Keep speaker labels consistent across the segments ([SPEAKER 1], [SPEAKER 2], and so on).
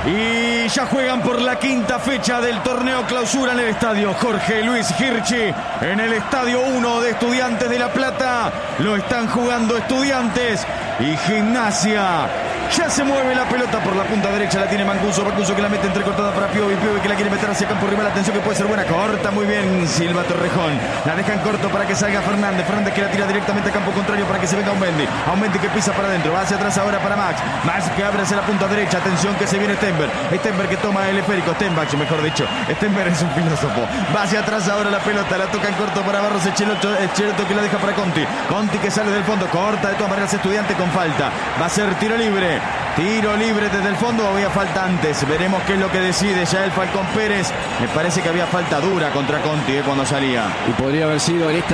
[SPEAKER 1] Y ya juegan por la quinta fecha del torneo clausura en el estadio Jorge Luis Hirschi, en el estadio 1 de Estudiantes de La Plata. Lo están jugando Estudiantes y Gimnasia. Ya se mueve la pelota por la punta derecha, la tiene Mancuso que la mete entrecortada para Piovi que la quiere meter hacia campo rival. Atención que puede ser buena, corta muy bien Silva Torrejón, la dejan corto para que salga Fernández que la tira directamente a campo contrario para que se venga Aumendi que pisa para adentro, va hacia atrás ahora para Max que abre hacia la punta derecha. Atención que se viene Stenberg que toma el esférico, Stenbach mejor dicho, Stenberg es un filósofo, va hacia atrás ahora la pelota, la toca en corto para Barros Echeloto que la deja para Conti que sale del fondo, corta de todas maneras Estudiante con falta, va a ser tiro libre desde el fondo o había falta antes. Veremos qué es lo que decide ya el Falcón Pérez. Me parece que había falta dura contra Conti cuando salía.
[SPEAKER 2] Y podría haber sido en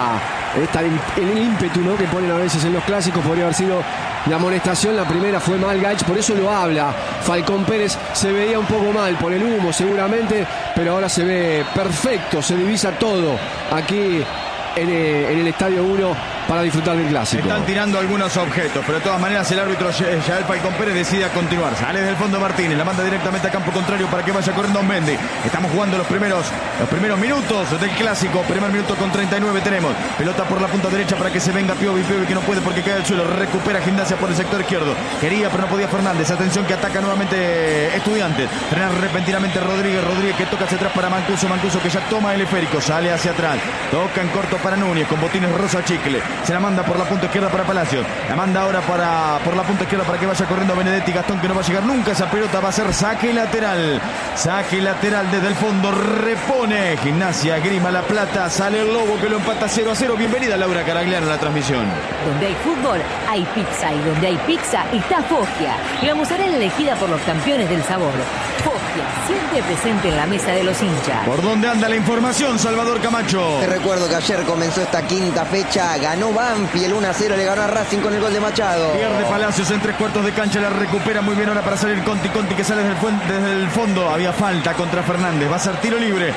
[SPEAKER 2] el ímpetu, ¿no?, que ponen a veces en los clásicos, podría haber sido la amonestación. La primera fue mal Gaich, por eso lo habla Falcón Pérez. Se veía un poco mal por el humo seguramente, pero ahora se ve perfecto, se divisa todo aquí en el Estadio 1 para disfrutar del clásico.
[SPEAKER 1] Están tirando algunos objetos, pero de todas maneras el árbitro Yael Falcón Pérez decide continuar. Sale del fondo Martínez, la manda directamente a campo contrario para que vaya corriendo Aumendi. Estamos jugando los primeros minutos del clásico. Primer minuto con 39 tenemos. Pelota por la punta derecha para que se venga Piovi que no puede porque cae al suelo. Recupera Gimnasia por el sector izquierdo. Quería pero no podía Fernández. Atención que ataca nuevamente Estudiantes. Frena repentinamente Rodríguez que toca hacia atrás para Mancuso que ya toma el esférico. Sale hacia atrás. Toca en corto para Núñez con botines rosa chicle. Se la manda por la punta izquierda para Palacios. La manda ahora por la punta izquierda para que vaya corriendo Benedetti. Gastón que no va a llegar nunca. Esa pelota va a ser saque lateral. Saque lateral desde el fondo. Repone Gimnasia Grima La Plata. Sale el Lobo que lo empata 0-0. Bienvenida Laura Caragliano a la transmisión.
[SPEAKER 3] Donde hay fútbol, hay pizza. Y donde hay pizza, está Foggia. La mozzarella elegida por los campeones del sabor. Foggia, siempre presente en la mesa de los hinchas.
[SPEAKER 1] ¿Por dónde anda la información, Salvador Camacho?
[SPEAKER 4] Te recuerdo que ayer comenzó esta quinta fecha. Ganó Banfield 1-0, le ganó a Racing con el gol de Machado.
[SPEAKER 1] Pierde Palacios en 3/4 de cancha, la recupera muy bien ahora para salir Conti que sale desde el fondo. Había falta contra Fernández, va a ser tiro libre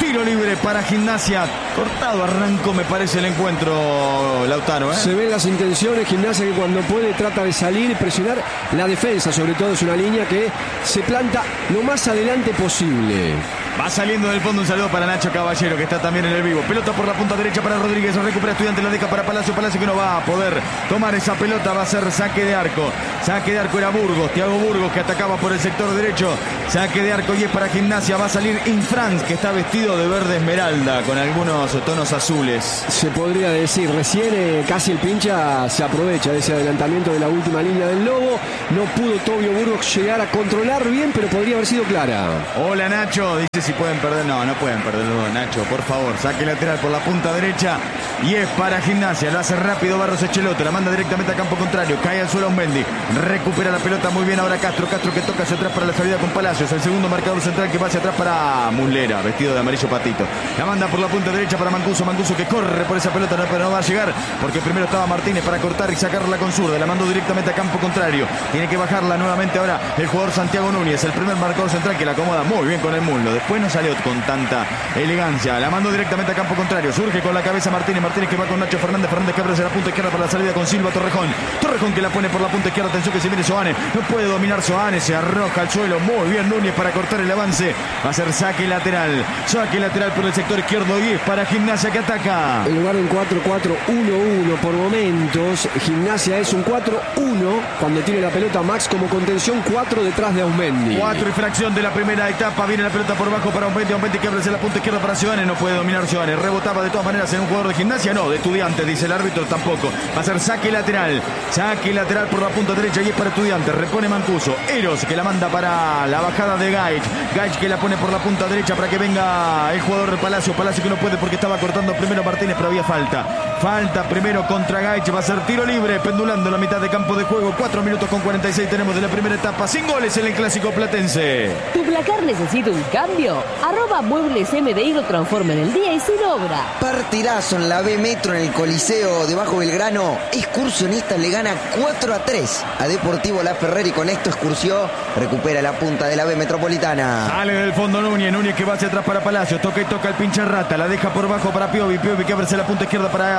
[SPEAKER 1] para Gimnasia. Cortado arrancó me parece el encuentro, Lautaro, ¿eh?
[SPEAKER 2] Se ven las intenciones, Gimnasia que cuando puede trata de salir y presionar la defensa, sobre todo es una línea que se planta lo más adelante posible.
[SPEAKER 1] Va saliendo del fondo, un saludo para Nacho Caballero que está también en el vivo. Pelota por la punta derecha para Rodríguez, recupera Estudiante, la deja para Palacio que no va a poder tomar esa pelota, va a ser saque de arco. Saque de arco era Thiago Burgos que atacaba por el sector derecho. Saque de arco y es para Gimnasia, va a salir Infranz que está vestido de verde esmeralda con algunos tonos azules.
[SPEAKER 2] Se podría decir, recién casi el pincha se aprovecha de ese adelantamiento de la última línea del Lobo. No pudo Tobio Burgos llegar a controlar bien, pero podría haber sido clara.
[SPEAKER 1] Hola Nacho, dice si pueden perder. No pueden perderlo, Nacho, por favor. Saque lateral por la punta derecha y es para Gimnasia. Lo hace rápido Barros Echeloto, la manda directamente a campo contrario. Cae al suelo Aumendi, recupera la pelota muy bien ahora Castro que toca hacia atrás para la salida con Palacios. El segundo marcador central que va hacia atrás para Muslera, vestido de amarillo patito. La manda por la punta derecha para Mancuso que corre por esa pelota, pero no va a llegar porque primero estaba Martínez para cortar y sacarla con zurda. La mandó directamente a campo contrario. Tiene que bajarla nuevamente ahora el jugador Santiago Núñez, el primer marcador central que la acomoda muy bien con el muslo. Después no salió con tanta elegancia. La mandó directamente a campo contrario. Surge con la cabeza Martínez que va con Nacho Fernández que abre hacia la punta izquierda para la salida con Silva Torrejón que la pone por la punta izquierda. Atención que se viene Soane. No puede dominar Soane. Se arroja al suelo. Muy bien Núñez para cortar el avance. Va a ser saque lateral. Saque lateral por el sector izquierdo y es para Gimnasia que ataca.
[SPEAKER 2] En lugar de un 4-4-1-1 por momentos, Gimnasia es un 4-1 cuando tiene la pelota Max como contención, 4 detrás de Aumendi.
[SPEAKER 1] 4 y fracción de la primera etapa. Viene la pelota por bajo para Aumendi que abre hacia la punta izquierda para Soane. No puede dominar Soane. Rebotaba de todas maneras en un jugador de Gimnasia. No, de Estudiantes, dice el árbitro tampoco. Va a ser saque lateral. Saque lateral por la punta derecha y es para Estudiantes. Repone Mancuso. Eros que la manda para la bajada de Gaich que la pone por la punta derecha para que venga el jugador de Palacio que no puede porque estaba cortando primero Martínez, pero había falta primero contra Gaich. Va a ser tiro libre pendulando la mitad de campo de juego. 4 minutos con 46 tenemos de la primera etapa, sin goles en el clásico platense.
[SPEAKER 3] ¿Tu placar necesita un cambio? Muebles MDI lo transforma en el día y sin obra.
[SPEAKER 4] Partidazo en la B Metro en el Coliseo de Bajo Belgrano. Excursionistas le gana 4-3 a Deportivo La Ferrera y con esto Excursión recupera la punta de la B Metropolitana.
[SPEAKER 1] Sale del fondo Núñez que va hacia atrás para Palacios. Toca el pinche rata. La deja por bajo para Piovi que abre la punta izquierda para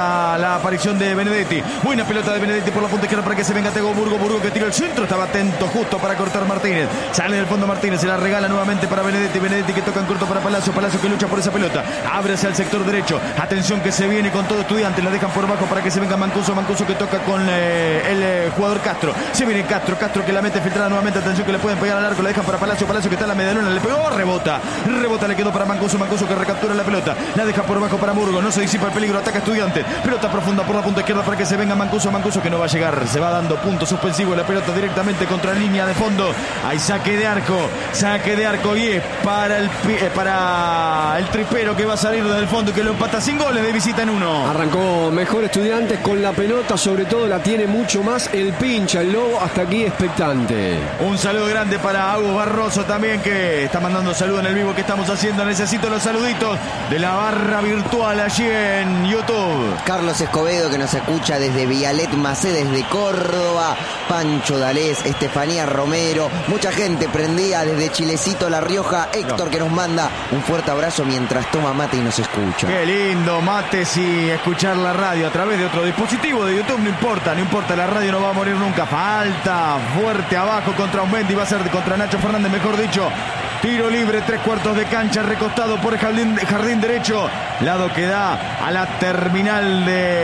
[SPEAKER 1] para la aparición de Benedetti. Buena pelota de Benedetti por la punta izquierda para que se venga Thiago Burgo. Burgo que tira el centro, estaba atento justo para cortar Martínez. Sale del fondo Martínez, se la regala nuevamente para Benedetti. Benedetti que toca en corto para Palacio. Palacio que lucha por esa pelota. Abre hacia el sector derecho. Atención que se viene con todo Estudiantes. La dejan por abajo para que se venga Mancuso. Mancuso que toca con el jugador Castro. Se viene Castro. Castro que la mete filtrada nuevamente. Atención que le pueden pegar al arco. La dejan para Palacio. Palacio que está en la medialuna. Le pegó. Rebota. Rebota. Le quedó para Mancuso. Mancuso que recaptura la pelota. La deja por abajo para Burgo. No se disipa el peligro. Ataca Estudiantes. Pelota profunda por la punta izquierda para que se venga Mancuso. Mancuso que no va a llegar. Se va dando punto suspensivo. La pelota directamente contra la línea de fondo. Hay saque de arco. Saque de arco y es para el tripero que va a salir desde el fondo y que lo empata sin goles de visita en uno.
[SPEAKER 2] Arrancó mejor Estudiantes con la pelota, sobre todo la tiene mucho más el pincha, el Lobo, hasta aquí expectante.
[SPEAKER 1] Un saludo grande para Agus Barroso también, que está mandando saludos en el vivo que estamos haciendo. Necesito los saluditos de la barra virtual allí en YouTube.
[SPEAKER 4] Carlos Escobedo que nos escucha desde Vialet Macé, desde Córdoba. Pancho Dalés, Estefanía Romero, mucha gente prendida desde Chilecito, La Rioja. Héctor que nos manda un fuerte abrazo mientras toma mate y nos escucha.
[SPEAKER 1] Qué lindo, mates y escuchar la radio a través de otro dispositivo de YouTube, no importa, la radio no va a morir nunca. Falta fuerte abajo contra Aumendi, va a ser contra Nacho Fernández, mejor dicho. Tiro libre, 3/4 de cancha, recostado por el jardín derecho, lado que da a la terminal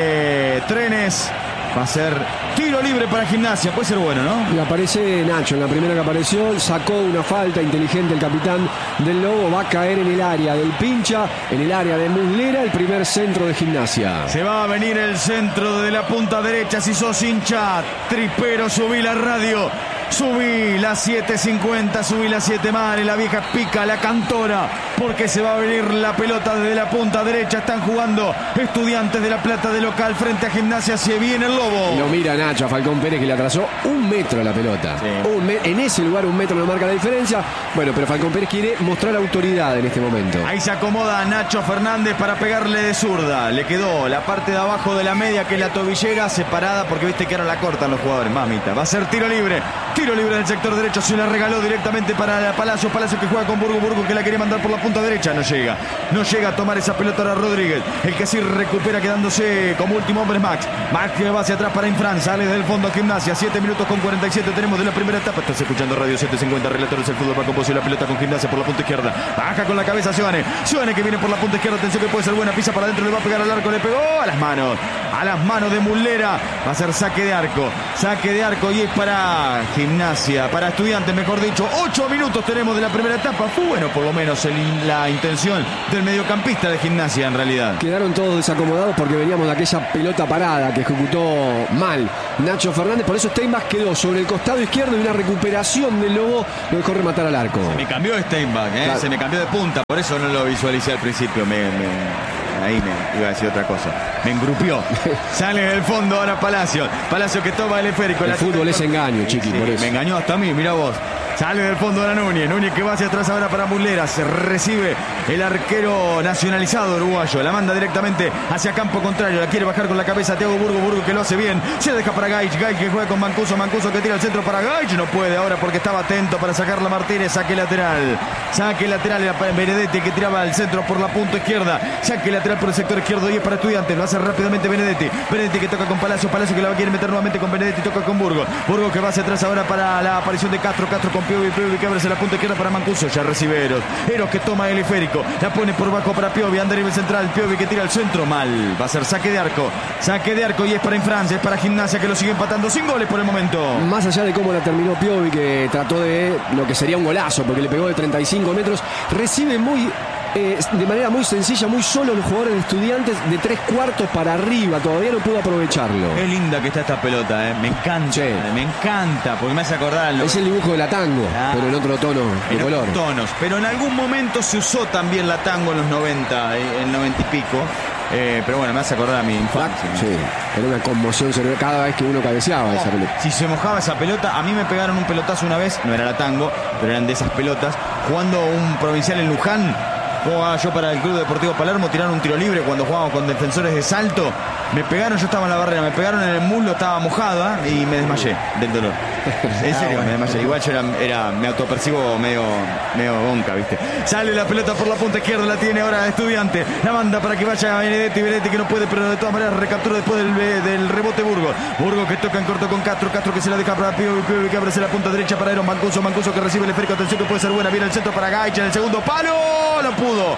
[SPEAKER 1] de trenes. Va a ser tiro libre para Gimnasia. Puede ser bueno, ¿no?
[SPEAKER 2] Y aparece Nacho en la primera que apareció. Sacó una falta inteligente el capitán del Lobo. Va a caer en el área del pincha, en el área de Muslera, el primer centro de Gimnasia.
[SPEAKER 1] Se va a venir el centro de la punta derecha. Si sos hincha, tripero, subí la radio. Subí la 750, subí la 7 Mare, la vieja pica, la cantora, porque se va a venir la pelota desde la punta derecha. Están jugando Estudiantes de La Plata de local frente a Gimnasia. Se viene el Lobo.
[SPEAKER 2] Lo mira Nacho a Falcón Pérez, que le atrasó 1 metro la pelota. Sí. En ese lugar 1 metro no marca la diferencia. Bueno, pero Falcón Pérez quiere mostrar autoridad en este momento.
[SPEAKER 1] Ahí se acomoda Nacho Fernández para pegarle de zurda. Le quedó la parte de abajo de la media, que es la tobillera, separada, porque viste que ahora la cortan los jugadores. Mamita, va a ser tiro libre. Tiro libre del sector derecho, se la regaló directamente para Palacio. Palacio que juega con Burgo. Burgo que la quiere mandar por la punta derecha. No llega a tomar esa pelota a Rodríguez. El que sí recupera quedándose como último hombre es Max. Max que va hacia atrás para Infran. Sale del fondo a Gimnasia. 7 minutos con 47 tenemos de la primera etapa. Estás escuchando Radio 750, relatores del fútbol. Va con la pelota con Gimnasia por la punta izquierda. Baja con la cabeza Sioane. Sioane que viene por la punta izquierda. Atención que puede ser buena. Pisa para adentro. Le va a pegar al arco. Le pegó a las manos. A las manos de Muslera. Va a ser saque de arco. Saque de arco y es para Gimnasia. Para Estudiantes, mejor dicho. 8 minutos tenemos de la primera etapa. Fue bueno, por lo menos, la intención del mediocampista de Gimnasia, en realidad.
[SPEAKER 2] Quedaron todos desacomodados porque veníamos de aquella pelota parada que ejecutó mal Nacho Fernández. Por eso Steinbach quedó sobre el costado izquierdo y una recuperación del Lobo lo dejó rematar al arco.
[SPEAKER 1] Se me cambió Steinbach, claro. Se me cambió de punta. Por eso no lo visualicé al principio. Ahí me iba a decir otra cosa. Me engrupió. Sale del fondo ahora Palacio. Palacio que toma el esférico.
[SPEAKER 2] El fútbol es engaño, chiqui,
[SPEAKER 1] sí,
[SPEAKER 2] por eso.
[SPEAKER 1] Me engañó hasta a mí, mira vos. Sale del fondo ahora Núñez. Núñez que va hacia atrás ahora para Muslera. Se recibe el arquero nacionalizado uruguayo. La manda directamente hacia campo contrario. La quiere bajar con la cabeza Thiago Burgo. Burgo que lo hace bien. Se deja para Gaich. Gaich que juega con Mancuso. Mancuso que tira el centro para Gaich. No puede ahora porque estaba atento para sacarla Martínez. Saque lateral. Saque lateral. Era para Benedetti que tiraba el centro por la punta izquierda. Saque lateral por el sector izquierdo y es para Estudiantes. Lo hace rápidamente Benedetti. Benedetti que toca con Palacio. Palacio que la va a querer meter nuevamente con Benedetti. Toca con Burgo. Burgo que va hacia atrás ahora para la aparición de Castro. Castro con Piovi. Piovi que abre la punta izquierda para Mancuso. Ya recibe Eros que toma el esférico. La pone por bajo para Piovi. Anda a nivel central. Piovi que tira el centro. Mal. Va a ser saque de arco. Saque de arco y es para Infrancia. Es para Gimnasia que lo sigue empatando sin goles por el momento.
[SPEAKER 2] Más allá de cómo la terminó Piovi, que trató de lo que sería un golazo porque le pegó de 35 metros. Recibe de manera muy sencilla, muy solo los jugadores de Estudiantes de 3/4 para arriba. Todavía no pudo aprovecharlo.
[SPEAKER 1] Qué linda que está esta pelota, me encanta. Sí. Me encanta porque me hace acordar.
[SPEAKER 2] Es el dibujo de la tango, pero en otro tono de color.
[SPEAKER 1] En otros tonos. Pero en algún momento se usó también la tango en los 90, en 90 y pico. Pero bueno, me hace acordar a mi infancia.
[SPEAKER 2] Sí, era una conmoción cerebral cada vez que uno cabeceaba esa pelota.
[SPEAKER 1] Si se mojaba esa pelota, a mí me pegaron un pelotazo una vez, no era la tango, pero eran de esas pelotas, jugando un provincial en Luján. Jugaba yo para el Club Deportivo Palermo, tiraron un tiro libre cuando jugábamos con Defensores de Salto. Me pegaron, yo estaba en la barrera, me pegaron en el muslo, estaba mojada y me desmayé del dolor. En serio, me desmayé. Igual yo me autopercibo medio bonca, ¿viste? Sale la pelota por la punta izquierda, la tiene ahora Estudiante. La manda para que vaya Benedetti que no puede, pero de todas maneras recaptura después del rebote Burgos que toca en corto con Castro que se la deja para Piovi que abre la punta derecha para Eron Mancuso que recibe el esférico, atención que puede ser buena, viene el centro para Gaich en el segundo palo, no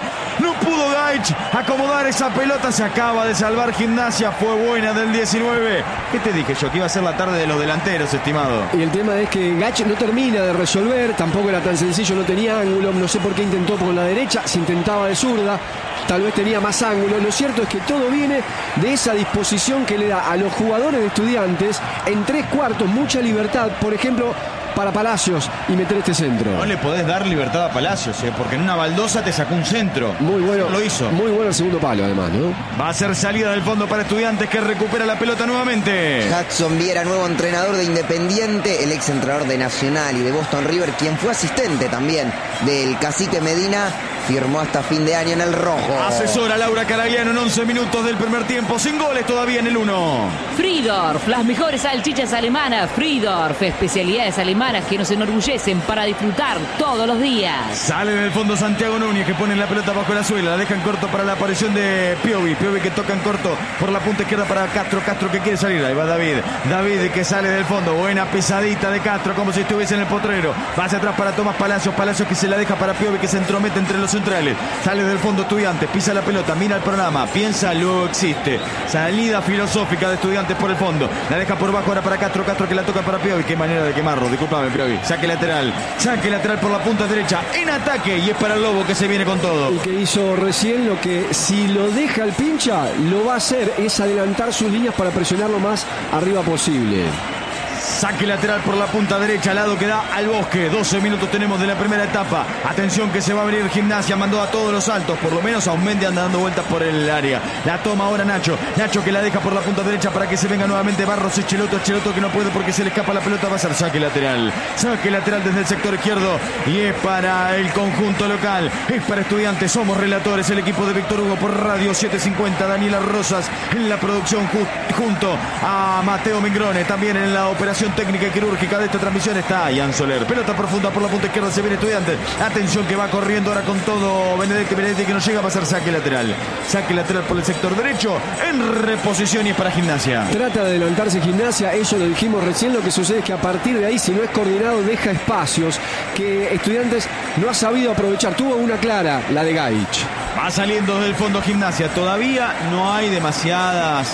[SPEAKER 1] pudo Gaich acomodar esa pelota, se acaba de salvar Gimnasia, fue buena del 19. ¿Qué te dije yo? Que iba a ser la tarde de los delanteros, estimado.
[SPEAKER 2] Y el tema es que Gaich no termina de resolver, tampoco era tan sencillo, no tenía ángulo, no sé por qué intentó por la derecha, se intentaba de zurda, tal vez tenía más ángulo. Lo cierto es que todo viene de esa disposición que le da a los jugadores de Estudiantes en 3/4, mucha libertad, por ejemplo, para Palacios y meter este centro.
[SPEAKER 1] No le podés dar libertad a Palacios, porque en una baldosa te sacó un centro.
[SPEAKER 2] Muy bueno.
[SPEAKER 1] Lo hizo.
[SPEAKER 2] Muy bueno el segundo palo, además, ¿no?
[SPEAKER 1] Va a ser salida del fondo para Estudiantes, que recupera la pelota nuevamente.
[SPEAKER 4] Hudson Viera, nuevo entrenador de Independiente, el ex entrenador de Nacional y de Boston River, quien fue asistente también del Cacique Medina, firmó hasta fin de año en el rojo.
[SPEAKER 1] Asesora Laura Caragliano en 11 minutos del primer tiempo, sin goles todavía en el 1.
[SPEAKER 3] Friedorf, las mejores salchichas alemanas. Friedorf, especialidades alemanas que nos enorgullecen para disfrutar todos los días.
[SPEAKER 1] Sale del fondo Santiago Núñez, que pone la pelota bajo la suela, la deja en corto para la aparición de Piovi que toca en corto por la punta izquierda para Castro que quiere salir, ahí va David que sale del fondo, buena pisadita de Castro como si estuviese en el potrero, va hacia atrás para Tomás Palacios que se la deja para Piovi, que se entromete entre los centrales, sale del fondo Estudiantes, pisa la pelota, mira el programa, piensa, luego existe, salida filosófica de Estudiantes por el fondo, la deja por bajo ahora para Castro que la toca para Piovi, qué manera de quemarlo, discúlpame Piovi, saque lateral por la punta derecha, en ataque, y es para el Lobo que se viene con todo.
[SPEAKER 2] Y que hizo recién lo que, si lo deja el pincha, lo va a hacer, es adelantar sus líneas para presionar lo más arriba posible.
[SPEAKER 1] Saque lateral por la punta derecha, lado que da al Bosque. 12 minutos tenemos de la primera etapa. Atención que se va a venir Gimnasia, mandó a todos los altos, por lo menos a Unmendi anda dando vueltas por el área. La toma ahora Nacho que la deja por la punta derecha para que se venga nuevamente Barros. Echeloto que no puede porque se le escapa la pelota, va a ser saque lateral desde el sector izquierdo, y es para el conjunto local, es para Estudiantes. Somos relatores, el equipo de Víctor Hugo por Radio 750, Daniela Rosas en la producción junto a Mateo Mingrone, también en la operación técnica y quirúrgica de esta transmisión está Ian Soler. Pelota profunda por la punta izquierda, se viene Estudiantes. Atención que va corriendo ahora con todo Benedetti que no llega, va a ser saque lateral por el sector derecho, en reposición, y es para Gimnasia.
[SPEAKER 2] Trata de adelantarse Gimnasia, eso lo dijimos recién. Lo que sucede es que a partir de ahí, si no es coordinado, deja espacios que Estudiantes no ha sabido aprovechar. Tuvo una clara, la de Gaich.
[SPEAKER 1] Va saliendo del fondo Gimnasia, todavía no hay demasiadas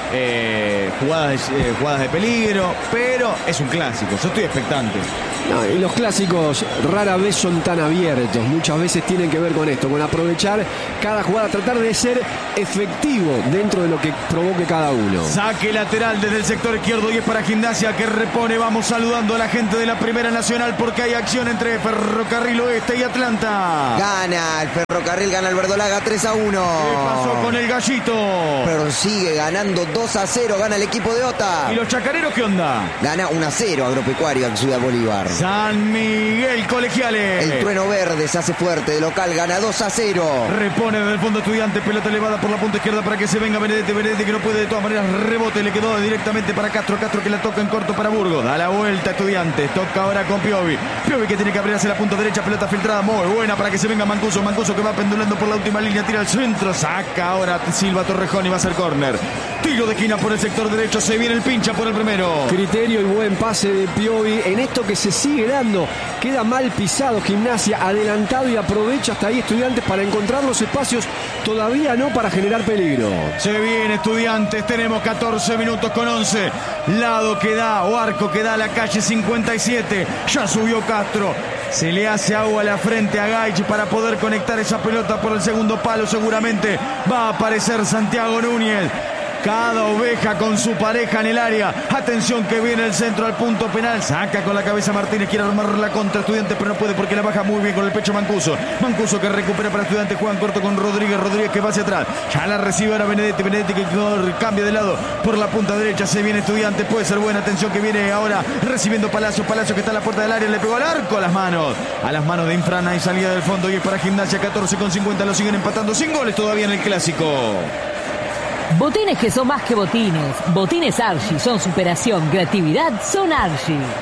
[SPEAKER 1] jugadas de peligro, pero es un clásico, yo estoy expectante.
[SPEAKER 2] No, y los clásicos rara vez son tan abiertos, muchas veces tienen que ver con esto, con aprovechar cada jugada, tratar de ser efectivo dentro de lo que provoque cada uno.
[SPEAKER 1] Saque lateral desde el sector izquierdo, y es para Gimnasia que repone. Vamos saludando a la gente de la Primera Nacional porque hay acción entre Ferrocarril Oeste y Atlanta.
[SPEAKER 4] Gana el Ferrocarril, gana el Verdolaga 3-1.
[SPEAKER 1] ¿Qué pasó con el Gallito?
[SPEAKER 4] Pero sigue ganando 2-0, gana el equipo de Ota.
[SPEAKER 1] ¿Y los chacareros qué onda?
[SPEAKER 4] Gana 1-0 Agropecuario a Ciudad Bolívar.
[SPEAKER 1] San Miguel Colegiales.
[SPEAKER 4] El Trueno Verde se hace fuerte de local, gana 2-0.
[SPEAKER 1] Repone desde el fondo Estudiantes, pelota elevada por la punta izquierda para que se venga Benedetti que no puede, de todas maneras rebote, le quedó directamente para Castro que la toca en corto para Burgos, da la vuelta Estudiantes, toca ahora con Piovi que tiene que abrir hacia la punta derecha, pelota filtrada muy buena para que se venga Mancuso que va pendulando por la última línea, tira al centro, saca ahora Silva Torrejón y va a ser córner. Tiro de esquina por el sector derecho, se viene el pincha por el primero.
[SPEAKER 2] Criterio y buen pase de Piovi en esto que se sigue dando. Queda mal pisado Gimnasia, adelantado, y aprovecha hasta ahí Estudiantes para encontrar los espacios, todavía no para generar peligro.
[SPEAKER 1] Se viene Estudiantes, tenemos 14 minutos con 11. Lado que da, o arco que da a la calle 57. Ya subió Castro. Se le hace agua a la frente a Gaich para poder conectar esa pelota por el segundo palo. Seguramente va a aparecer Santiago Núñez. Cada oveja con su pareja en el área. Atención que viene el centro al punto penal. Saca con la cabeza Martínez. Quiere armar la contra Estudiantes, pero no puede porque la baja muy bien con el pecho Mancuso que recupera para Estudiantes. Juega en corto con Rodríguez que va hacia atrás. Ya la recibe ahora Benedetti que cambia de lado por la punta derecha. Se viene Estudiantes. Puede ser buena. Atención que viene ahora recibiendo Palacios que está en la puerta del área. Le pegó al arco a las manos de Infrana, y salida del fondo. Y es para Gimnasia 14,50. Lo siguen empatando sin goles todavía en el clásico.
[SPEAKER 3] Botines que son más que botines. Botines Archie son superación, creatividad, son Archie.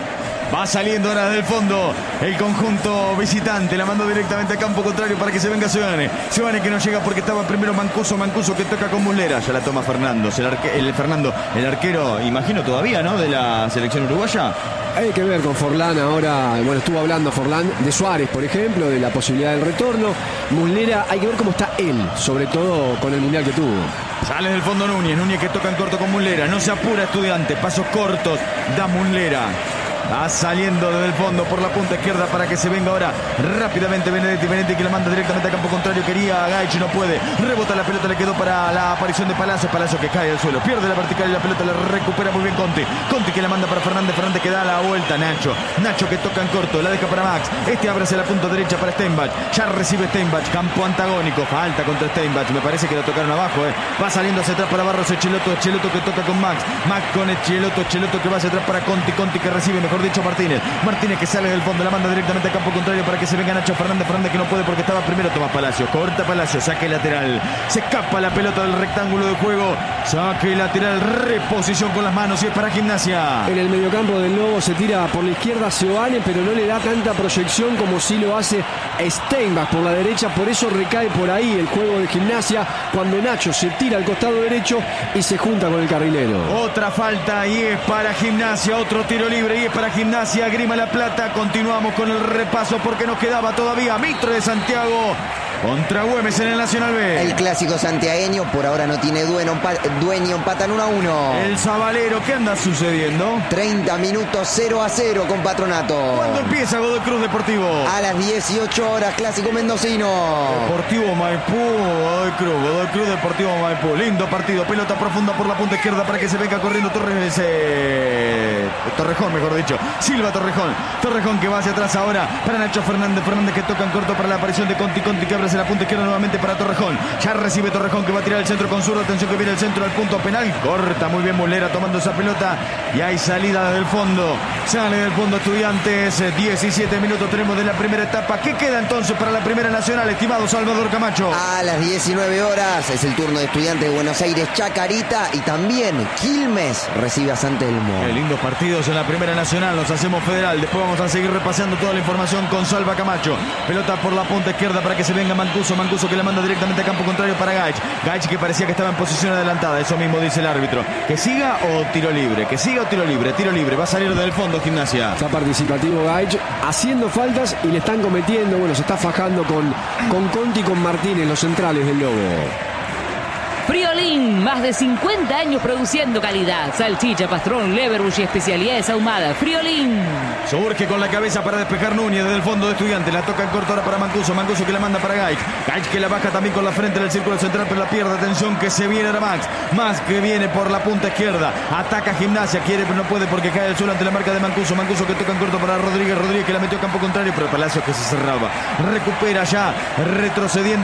[SPEAKER 1] Va saliendo ahora desde el fondo el conjunto visitante. La mandó directamente a campo contrario para que se venga Seoane. Seoane que no llega porque estaba primero Mancuso. Mancuso que toca con Muslera. Ya la toma Fernando. El arquero, imagino todavía, ¿no? De la selección uruguaya.
[SPEAKER 2] Hay que ver con Forlán ahora. Bueno, estuvo hablando Forlán de Suárez, por ejemplo, de la posibilidad del retorno. Muslera, hay que ver cómo está él, sobre todo con el mundial que tuvo.
[SPEAKER 1] Sale del fondo Núñez que toca en corto con Muslera. No se apura Estudiante. Pasos cortos. Da Muslera. Va saliendo desde el fondo por la punta izquierda para que se venga ahora rápidamente Benedetti que la manda directamente a campo contrario. Quería Gaich, no puede. Rebota la pelota, le quedó para la aparición de Palacio. Palacio que cae al suelo, pierde la vertical y la pelota la recupera muy bien Conti. Conti que la manda para Fernández. Fernández que da la vuelta. Nacho que toca en corto, la deja para Max. Abre hacia la punta derecha para Steinbach. Ya recibe Steinbach, campo antagónico. Falta contra Steinbach, me parece que lo tocaron abajo. Va saliendo hacia atrás para Barros Echeloto que toca con Max. Max con Echeloto que va hacia atrás para Conti que recibe mejor dicho Martínez que sale del fondo, la manda directamente a campo contrario para que se venga Nacho Fernández que no puede porque estaba primero. Toma Palacio, corta Palacio, saque lateral, se escapa la pelota del rectángulo de juego, saque lateral, reposición con las manos y es para Gimnasia.
[SPEAKER 2] En el mediocampo del Lobo se tira por la izquierda Seoane, pero no le da tanta proyección como si lo hace Steinbach por la derecha, por eso recae por ahí el juego de Gimnasia cuando Nacho se tira al costado derecho y se junta con el carrilero.
[SPEAKER 1] Otra falta y es para Gimnasia, otro tiro libre y es para Gimnasia. Grima La Plata, continuamos con el repaso porque nos quedaba todavía Mitre de Santiago contra Güemes en el Nacional B.
[SPEAKER 4] El clásico santiagueño por ahora no tiene dueño, empatan 1-1.
[SPEAKER 1] El Sabalero, ¿qué anda sucediendo?
[SPEAKER 4] 30 minutos 0-0 con Patronato.
[SPEAKER 1] ¿Cuándo empieza Godoy Cruz Deportivo?
[SPEAKER 4] A las 18 horas, clásico mendocino.
[SPEAKER 1] Deportivo Maipú, Godoy Cruz Deportivo Maipú. Lindo partido, pelota profunda por la punta izquierda para que se venga corriendo Torrejón, mejor dicho. Silva Torrejón que va hacia atrás ahora para Nacho Fernández que toca en corto para la aparición de Conti que abre hacia la punta izquierda nuevamente para Torrejón. Ya recibe Torrejón que va a tirar el centro con zurdo. Atención que viene el centro al punto penal. Corta muy bien Muslera tomando esa pelota y hay salida del fondo. Sale del fondo Estudiantes. 17 minutos tenemos de la primera etapa. ¿Qué queda entonces para la Primera Nacional, estimado Salvador Camacho?
[SPEAKER 4] A las 19 horas es el turno de Estudiantes de Buenos Aires, Chacarita y también Quilmes recibe a San Telmo.
[SPEAKER 1] Qué lindos partidos en la Primera Nacional. Nos hacemos federal. Después vamos a seguir repasando toda la información con Salva Camacho. Pelota por la punta izquierda para que se venga Mancuso que la manda directamente a campo contrario para Gaich que parecía que estaba en posición adelantada. Eso mismo dice el árbitro. ¿Que siga o tiro libre? Tiro libre. Va a salir del fondo Gimnasia.
[SPEAKER 2] Está participativo Gaich haciendo faltas y le están cometiendo. Bueno, se está fajando con Conti y con Martínez, los centrales del Lobo.
[SPEAKER 3] Friolín, más de 50 años produciendo calidad. Salchicha, pastrón, leverbush y especialidades ahumadas. Friolín.
[SPEAKER 1] Surge con la cabeza para despejar Núñez desde el fondo de Estudiantes. La toca en corto ahora para Mancuso que la manda para Gaich que la baja también con la frente del círculo central, pero la pierde. Atención que se viene ahora Max que viene por la punta izquierda. Ataca Gimnasia, quiere pero no puede porque cae al suelo ante la marca de Mancuso que toca en corto para Rodríguez que la metió a campo contrario, pero Palacios que se cerraba. Recupera ya, retrocediendo